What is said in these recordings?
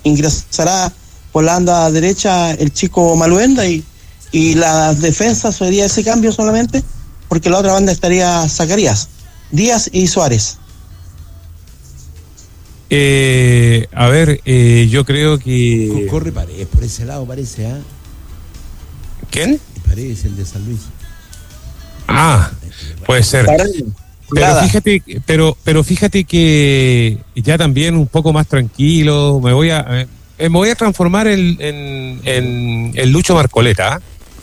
ingresará por la banda derecha el chico Maluenda y las defensas sería ese cambio solamente, porque la otra banda estaría Zacarías, Díaz y Suárez. Yo creo que... Corre Paredes por ese lado, parece, ¿ah? ¿Quién? Paredes, el de San Luis. Puede ser. Pero fíjate que ya también un poco más tranquilo, me voy a transformar en Lucho Marcoleta.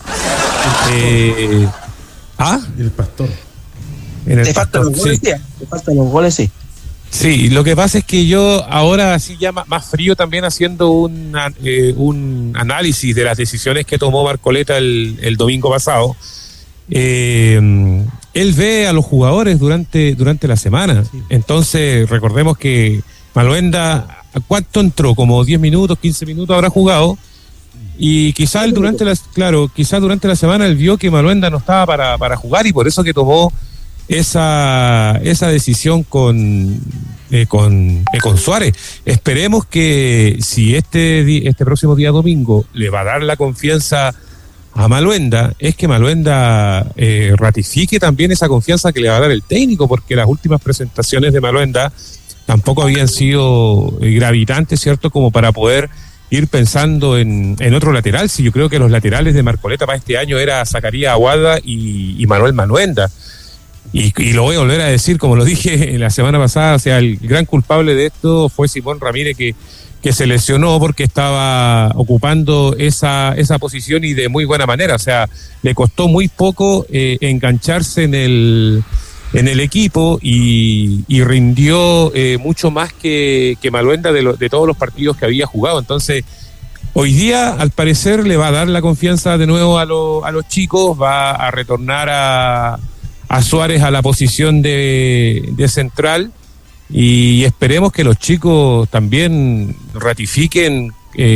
El pastor. Te faltan los goles, sí. Te faltan los goles, sí. Sí, lo que pasa es que yo ahora sí ya más frío también haciendo un análisis de las decisiones que tomó Marcoleta el domingo pasado. Él ve a los jugadores durante la semana. Sí. Entonces recordemos que Maluenda, ¿cuánto entró? Como 10 minutos, 15 minutos habrá jugado. Y quizás durante la semana él vio que Maluenda no estaba para jugar y por eso que tomó esa decisión con Suárez. Esperemos que si este próximo día domingo le va a dar la confianza a Maluenda, es que Maluenda ratifique también esa confianza que le va a dar el técnico, porque las últimas presentaciones de Maluenda tampoco habían sido gravitantes, ¿cierto? Como para poder ir pensando en otro lateral. Si yo creo que los laterales de Marcoleta para este año era Zacarías Aguada y Manuel Maluenda. Y lo voy a volver a decir, como lo dije la semana pasada, o sea, el gran culpable de esto fue Simón Ramírez, que se lesionó porque estaba ocupando esa posición y de muy buena manera. O sea, le costó muy poco engancharse en el equipo y rindió mucho más que Maluenda de todos los partidos que había jugado. Entonces, hoy día, al parecer, le va a dar la confianza de nuevo a los chicos, va a retornar a Suárez a la posición de central y esperemos que los chicos también ratifiquen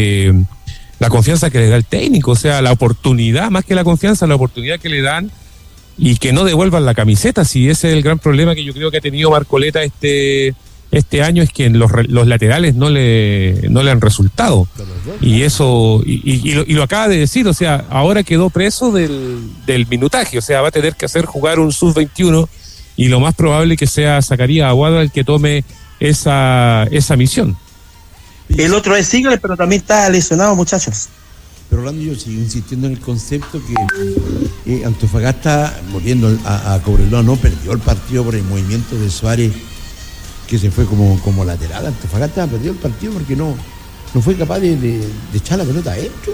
la confianza que le da el técnico, o sea, la oportunidad, más que la confianza, la oportunidad que le dan y que no devuelvan la camiseta. Si ese es el gran problema que yo creo que ha tenido Marcoleta este año, es que los laterales no le han resultado. Y eso, y lo acaba de decir, o sea, ahora quedó preso del minutaje, o sea, va a tener que hacer jugar un sub-21 y lo más probable que sea Zacarías Aguada el que tome esa misión. El otro es Sigler, pero también está lesionado, muchachos. Pero Orlando, yo sigo insistiendo en el concepto que Antofagasta, volviendo a Cobreloa, no perdió el partido por el movimiento de Suárez, que se fue como lateral. Antofagasta perdió el partido porque no fue capaz de echar la pelota adentro.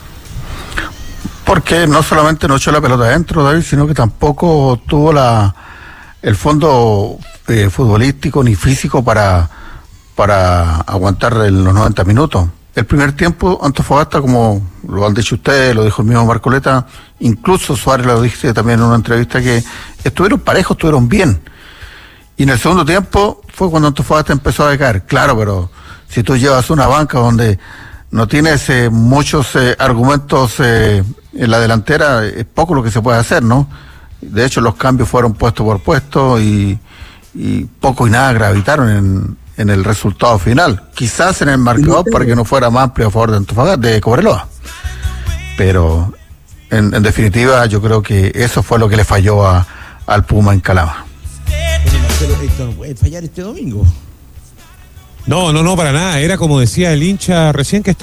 Porque no solamente no echó la pelota adentro, David, sino que tampoco tuvo el fondo futbolístico ni físico para aguantar los 90 minutos. El primer tiempo, Antofagasta, como lo han dicho ustedes, lo dijo el mismo Marcoleta, incluso Suárez lo dice también en una entrevista, que estuvieron parejos, estuvieron bien. Y en el segundo tiempo fue cuando Antofagasta empezó a decaer. Claro, pero si tú llevas una banca donde no tienes muchos argumentos en la delantera, es poco lo que se puede hacer, ¿no? De hecho, los cambios fueron puesto por puesto y poco y nada gravitaron en el resultado final. Quizás en el marcador para que no fuera más amplio a favor de Antofagasta, de Cobreloa. Pero en definitiva yo creo que eso fue lo que le falló al Puma en Calama. Pero esto no puede fallar este domingo. No, para nada. Era como decía el hincha recién que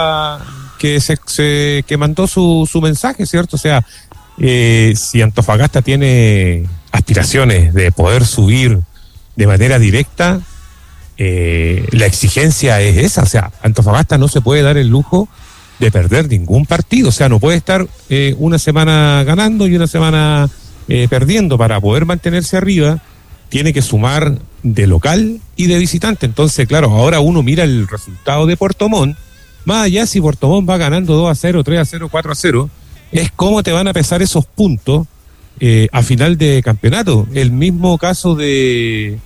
mandó su mensaje, ¿cierto? O sea, si Antofagasta tiene aspiraciones de poder subir de manera directa, la exigencia es esa. O sea, Antofagasta no se puede dar el lujo de perder ningún partido. O sea, no puede estar una semana ganando y una semana perdiendo. Para poder mantenerse arriba, tiene que sumar de local y de visitante. Entonces, claro, ahora uno mira el resultado de Puerto Montt, más allá si Puerto Montt va ganando 2-0, 3-0, 4-0, es cómo te van a pesar esos puntos a final de campeonato. El mismo caso de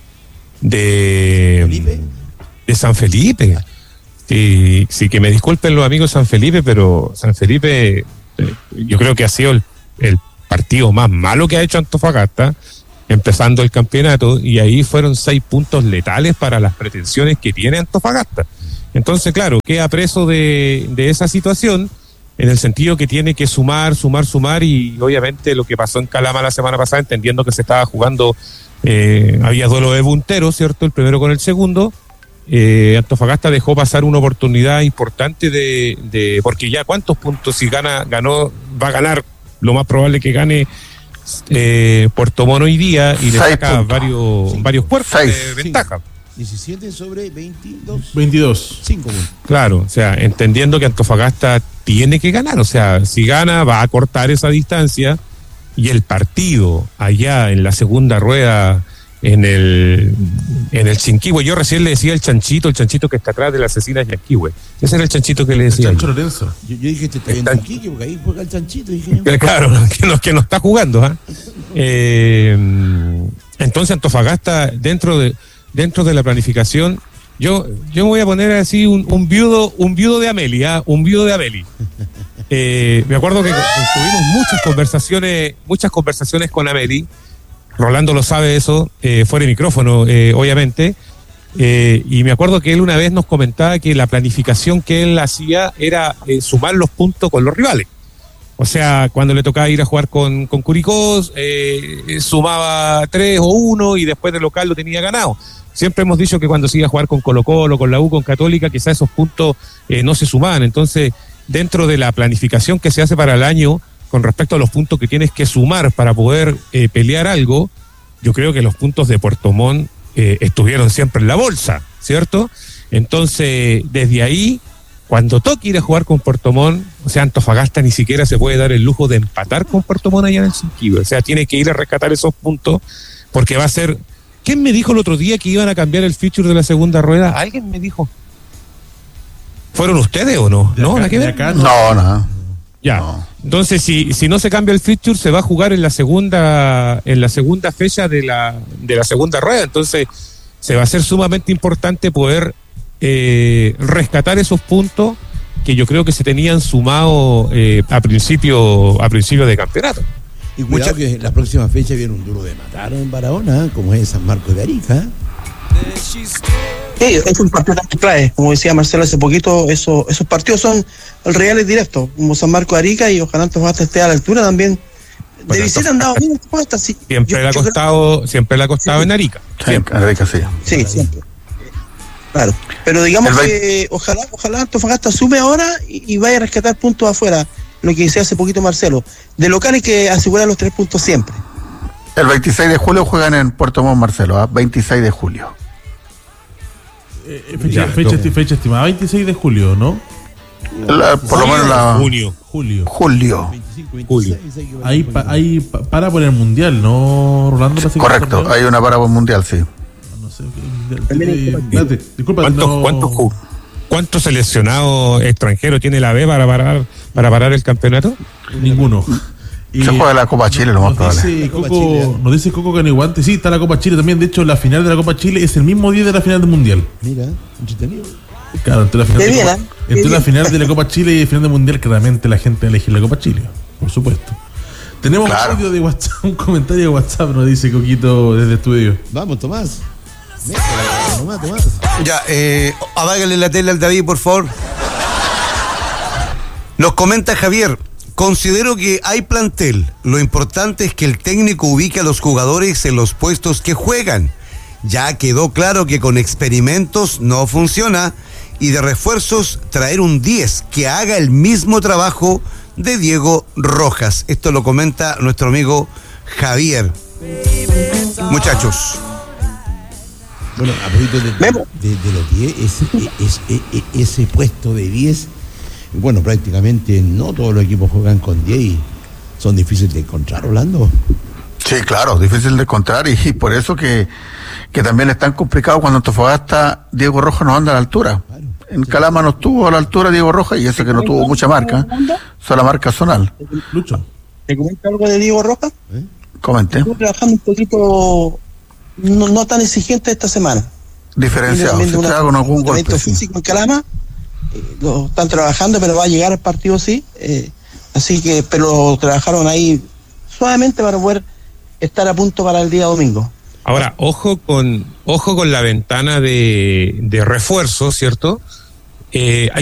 San Felipe. Sí, que me disculpen los amigos de San Felipe, pero San Felipe yo creo que ha sido el partido más malo que ha hecho Antofagasta empezando el campeonato, y ahí fueron 6 puntos letales para las pretensiones que tiene Antofagasta. Entonces, claro, queda preso de esa situación, en el sentido que tiene que sumar, y obviamente lo que pasó en Calama la semana pasada, entendiendo que se estaba jugando, había duelo de punteros, ¿cierto? El primero con el segundo. Antofagasta dejó pasar una oportunidad importante porque ya cuántos puntos, si ganó, va a ganar, lo más probable que gane Puerto Montt hoy día, y le saca varios puertos de ventaja. 17 sobre 22. 5 puntos. Claro, o sea, entendiendo que Antofagasta tiene que ganar, o sea, si gana va a cortar esa distancia, y el partido allá en la segunda rueda en el Chinquihue, yo recién le decía el chanchito que está atrás de la asesina Yanquihue, ese era el chanchito que le decía. El Chancho Lorenzo. Yo dije, te está viendo aquí, porque ahí juega el chanchito. Dije, claro, que no está jugando. Entonces Antofagasta, dentro de la planificación, yo me voy a poner así un viudo de Amelia, me acuerdo que tuvimos muchas conversaciones con Ameli. Rolando lo sabe eso, fuera de micrófono, obviamente, y me acuerdo que él una vez nos comentaba que la planificación que él hacía era sumar los puntos con los rivales. O sea, cuando le tocaba ir a jugar con Curicó, sumaba 3 o 1 y después de local lo tenía ganado. Siempre hemos dicho que cuando se iba a jugar con Colo-Colo, con la U, con Católica, quizás esos puntos no se sumaban. Entonces, dentro de la planificación que se hace para el año, con respecto a los puntos que tienes que sumar para poder pelear algo, yo creo que los puntos de Puerto Montt estuvieron siempre en la bolsa, ¿cierto? Entonces, desde ahí, cuando toque ir a jugar con Puerto Montt, o sea, Antofagasta ni siquiera se puede dar el lujo de empatar con Puerto Montt allá en el Chinquihue. O sea, tiene que ir a rescatar esos puntos, porque va a ser... ¿Quién me dijo el otro día que iban a cambiar el feature de la segunda rueda? ¿Alguien me dijo? ¿Fueron ustedes o no? ¿No? ¿La que ver? No. Ya. No. Entonces, si no se cambia el feature, se va a jugar en la segunda fecha de la segunda rueda. Entonces, se va a ser sumamente importante poder rescatar esos puntos que yo creo que se tenían sumado a principio de campeonato. Y cuidado que la próxima fecha viene un duro de matar en Barahona, como es San Marcos de Arica. Sí, es un partido tan clave, como decía Marcelo hace poquito, esos partidos son el reales directos, como San Marcos de Arica, y ojalá Antofagasta esté a la altura también. De visita han dado bien Antofagasta, sí. Siempre le ha costado en Arica. Siempre, en Arica, sí. Sí, siempre. Claro, pero digamos que ojalá Antofagasta sume ahora y vaya a rescatar puntos afuera, lo que decía hace poquito Marcelo. De local hay que asegurar los 3 puntos siempre. El 26 de julio juegan en Puerto Montt, Marcelo, 26 de julio. Fecha estimada, 26 de julio, ¿no? Por lo menos la... Julio. 25, Ahí para por el Mundial, ¿no, Rolando? Correcto, hay una para por el Mundial, sí. No sé. Disculpa, ¿Cuántos seleccionados extranjeros tiene la B para parar el campeonato? Ninguno. Se juega la Copa Chile, lo más probable. Nos dice Coco Caniguante, sí, está la Copa Chile también. De hecho, la final de la Copa Chile es el mismo día de la final del Mundial. Mira, entretenido. Claro, entre la final de la Copa Chile y la final del Mundial, claramente la gente elige la Copa Chile, por supuesto. Tenemos un audio de WhatsApp, un comentario de WhatsApp, nos dice Coquito desde el estudio. Vamos, Tomás. Ya, apágale la tele al David, por favor. Nos comenta Javier: considero que hay plantel. Lo importante es que el técnico ubique a los jugadores en los puestos que juegan. Ya quedó claro que con experimentos no funciona, y de refuerzos traer un 10 que haga el mismo trabajo de Diego Rojas. Esto lo comenta nuestro amigo Javier. Muchachos. Bueno, a propósito de los 10, ese puesto de 10, bueno, prácticamente no todos los equipos juegan con 10 y son difíciles de encontrar, Orlando. Sí, claro, difícil de encontrar, y por eso que también es tan complicado cuando Antofagasta, Diego Rojas no anda a la altura. Claro, en Calama no estuvo a la altura Diego Rojas, y eso que no tuvo mucha marca, solo marca zonal. Lucho, ¿te comenta algo de Diego Rojas? Comente. Estuve trabajando un poquito no tan exigente esta semana. Diferenciado, se traga con algún golpe. Físico en Calama, lo están trabajando, pero va a llegar al partido, sí. Así que, pero trabajaron ahí suavemente para poder estar a punto para el día domingo. Ahora, ojo con la ventana de refuerzo, ¿cierto? hay